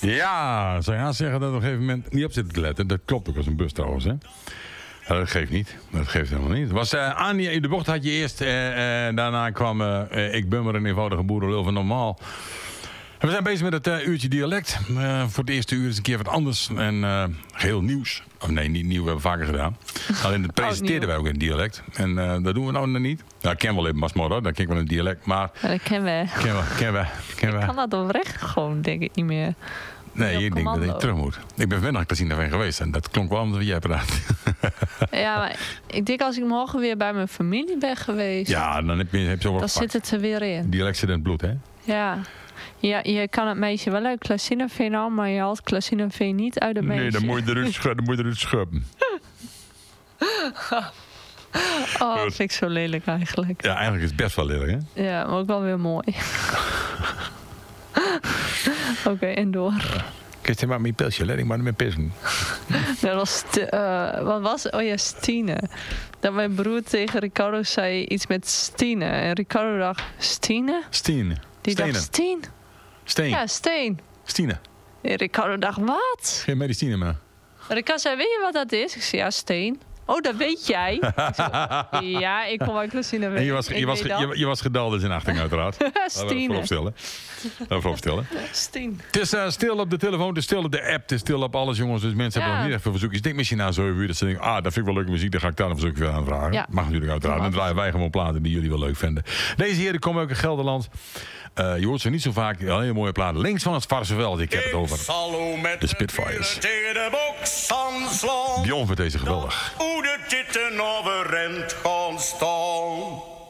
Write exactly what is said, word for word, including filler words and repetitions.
Ja, zou je aan zeggen dat op een gegeven moment niet op zitten te letten. Dat klopt ook als een bus trouwens, hè? Ja, dat geeft niet. Dat geeft helemaal niet. Het was uh, Annie in de bocht had je eerst. Uh, uh, daarna kwam uh, Ik ben maar een eenvoudige boerenlul van normaal. En we zijn bezig met het uh, uurtje dialect. Uh, voor het eerste uur is een keer wat anders. En uh, geheel nieuws. Oh, nee, niet nieuw, we hebben we vaker gedaan. Alleen dat presenteerden wij ook in dialect. En uh, dat doen we nou nog niet. Ja, ik ken wel even Masmorra, dan ken ik wel een dialect. Maar Ja, dat kennen we. Ken we, ken we, ken we. Ik kan dat oprecht gewoon, denk ik, niet meer. Nee, ik denk dat ik terug moet. Ik ben vanmiddag Casino van geweest en dat klonk wel omdat jij praat. Ja, maar ik denk als ik morgen weer bij mijn familie ben geweest... Ja, dan heb je, heb je zo wat dan zit het er weer in. Dialect zit in het bloed, hè? Ja. Ja, je kan het meisje wel uit Klasineveen al, maar je haalt Klasineveen niet uit het meisje. Nee, dan moet je eruit schubben. Dan moet je eruit schubben. Oh, dat vind ik zo lelijk eigenlijk. Ja, eigenlijk is het best wel lelijk, hè? Ja, maar ook wel weer mooi. Oké, okay, en door. Ja. Kijk, je maar mijn pilsje, let ik maar met pissen. Dat was, uh, wat was het? Oh ja, Stine. Dat mijn broer tegen Ricardo zei iets met Stine. En Ricardo dacht, Stine? Stine. Die Stenen. dacht, Steen? Steen. Ja, Steen. Stine. En Ricardo dacht, wat? Geen medicine meer. Ricardo zei, weet je wat dat is? Ik zei, ja, Steen. Oh, dat weet jij. Ik zei, ja, ik kom uit Klasineveen. En je was, je was, je, je was gedald in zijn achting, uiteraard. Stine. Vooropstellen. Vooropstellen. Steen. Het is uh, stil op de telefoon, het is stil op de app, het is stil op alles, jongens. Dus mensen Ja. hebben nog niet echt veel verzoekjes. Ik denk misschien na zo'n uur dat ze denken, ah, dat vind ik wel leuke muziek, dan ga ik daar een verzoekje aan vragen. Ja. Mag natuurlijk uiteraard. Dan draaien wij gewoon platen die jullie wel leuk vinden. Deze heren komen ook in Gelderland. Uh, je hoort ze niet zo vaak, een hele mooie platen. Links van het Varsenveld, ik heb het over de Spitfires. Tegen de box aanslaan. Bjorn vindt deze geweldig. Hoe de titten overeind gaan staan.